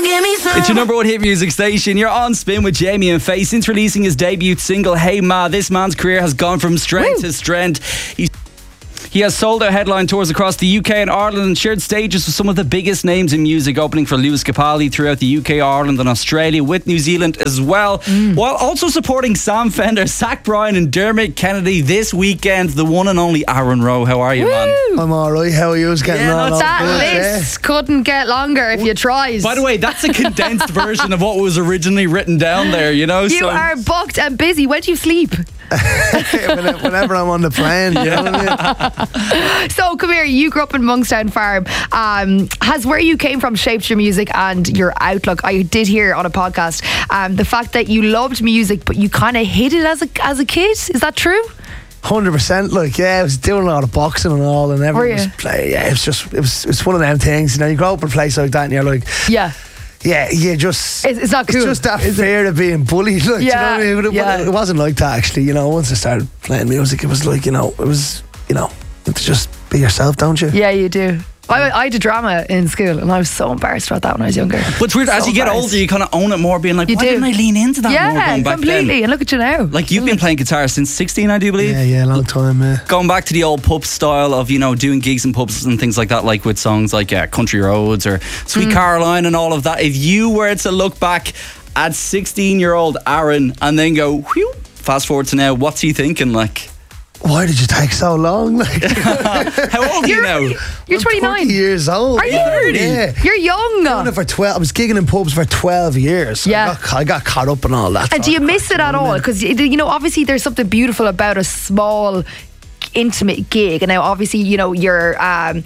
give me some. It's your number one hit music station. You're on Spin with Jamie and Faye. Since releasing his debut single, Hey Ma, this man's career has gone from strength to strength. He has sold out headline tours across the UK and Ireland and shared stages with some of the biggest names in music, opening for Lewis Capaldi throughout the UK, Ireland and Australia, with New Zealand as well, while also supporting Sam Fender, Zach Bryan and Dermot Kennedy this weekend. The one and only Aaron Rowe. How are you, man? I'm alright. How are you? Getting on? That list couldn't get longer if you tried. By the way, that's a condensed version of what was originally written down there, you know? You are booked and busy. When do you sleep? Whenever I'm on the plane, you know what I mean? So come here, you grew up in Monkstown Farm. Has where you came from shaped your music and your outlook? I did hear on a podcast the fact that you loved music but you kind of hid it as a kid. Is that true? 100%. Like, yeah, I was doing a lot of boxing and all, and everyone was playing. Yeah, it was one of them things. You know, you grow up in a place like that, and you're like, yeah, you just it's not cool. It's just that fear of being bullied. Like, yeah, do you know what I mean? It wasn't like that actually. You know, once I started playing music, it was like, you know, you have to just be yourself, don't you? Yeah, you do. I did drama in school and I was so embarrassed about that when I was younger. But it's weird, as you get older, you kind of own it more, being like, why didn't I lean into that more going back completely then? And look at you now. Like, you've been playing guitar since 16, I do believe. Yeah, long time, yeah. Going back to the old pub style of, you know, doing gigs in pubs and things like that, like with songs like Country Roads or Sweet Caroline and all of that. If you were to look back at 16-year-old Aaron and then go, whew, fast forward to now, what's he thinking, like? Why did you take so long? Like, how old are you now? You're 29. 20 years old. Are you 30? Yeah. You're young. I was gigging in pubs for 12 years. Yeah. I got caught up in all that. And do you miss it at all? Because, you know, obviously there's something beautiful about a small, intimate gig. And now obviously, you know, you're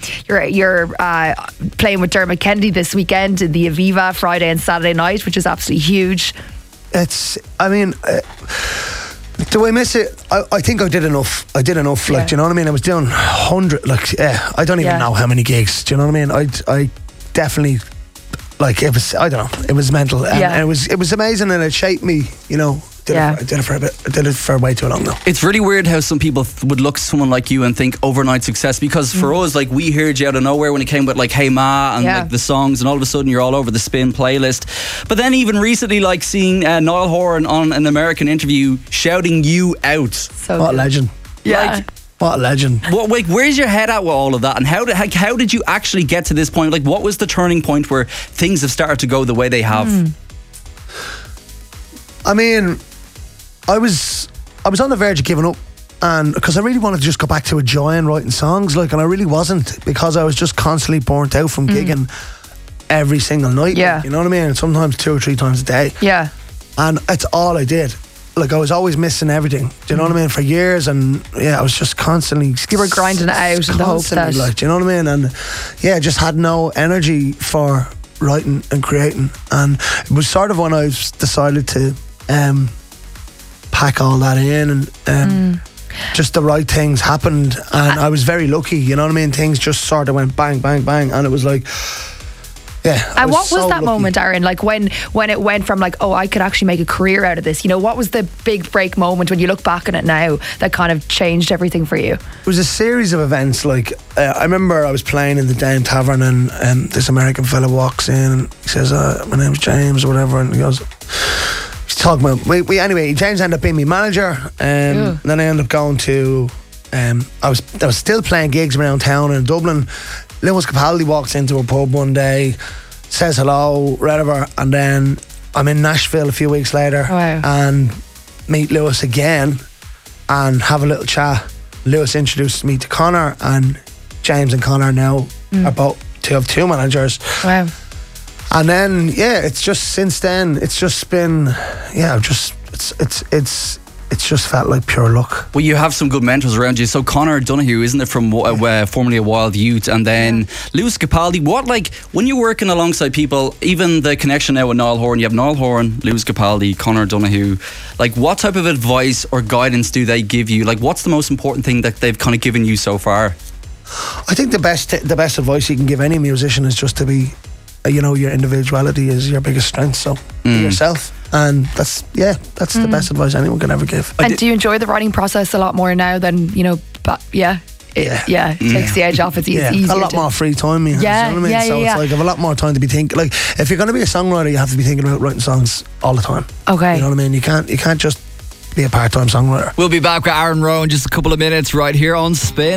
playing with Dermot Kennedy this weekend in the Aviva Friday and Saturday night, which is absolutely huge. Do I miss it? I think I did enough. Like, do you know what I mean? I was doing 100, like, I don't even know how many gigs. Do you know what I mean? I definitely, like, it was, I don't know, it was mental. And it was amazing and it shaped me, you know. I did it for a bit. I did it for way too long now. It's really weird how some people would look at someone like you and think overnight success, because for us, like, we heard you out of nowhere when it came with like Hey Ma and like the songs, and all of a sudden you're all over the Spin playlist. But then even recently, like, seeing Niall Horan on an American interview shouting you out. So what a legend. Yeah. Like, what a legend. Like, where's your head at with all of that, and how did you actually get to this point? Like, what was the turning point where things have started to go the way they have? I mean, I was on the verge of giving up, and because I really wanted to just go back to enjoying writing songs, like, and I really wasn't, because I was just constantly burnt out from gigging every single night. Yeah. Like, you know what I mean? And sometimes 2 or 3 times a day. Yeah. And it's all I did. Like, I was always missing everything. Do you know what I mean? For years, and I was just constantly. You were grinding it out in the hope that. Like, do you know what I mean? And just had no energy for writing and creating. And it was sort of when I decided to pack all that in, and just the right things happened, and I was very lucky, you know what I mean? Things just sort of went bang, bang, bang, and it was like, and what was that lucky. moment, Aaron? Like, when it went from like, oh, I could actually make a career out of this, you know, what was the big break moment when you look back on it now that kind of changed everything for you? It was a series of events. Like, I remember I was playing in the Down Tavern, and this American fella walks in and he says, my name's James or whatever, and he goes, talking about anyway, James ended up being my manager, and then I ended up going to I was still playing gigs around town in Dublin. Lewis Capaldi walks into a pub one day, says hello, whatever, and then I'm in Nashville a few weeks later and meet Lewis again and have a little chat. Lewis introduces me to Connor, and James and Connor now are both two managers. Wow. And then, it's just since then, it's just been, it's just felt like pure luck. Well, you have some good mentors around you. So Conor Donoghue, isn't it, from formerly a Wild Youth, and then Lewis Capaldi. What, like, when you're working alongside people, even the connection now with Niall Horan, you have Niall Horan, Lewis Capaldi, Conor Donoghue. Like, what type of advice or guidance do they give you? Like, what's the most important thing that they've kind of given you so far? I think the best advice you can give any musician is just to be, your individuality is your biggest strength, so be yourself, and that's the best advice anyone can ever give. And do you enjoy the writing process a lot more now than takes the edge off. It's easier. A lot more free time. You know what I mean? So it's like I have a lot more time to be thinking. Like if you're going to be a songwriter, you have to be thinking about writing songs all the time. Okay. You know what I mean? You can't just be a part-time songwriter. We'll be back with Aaron Rowe in just a couple of minutes right here on Spin.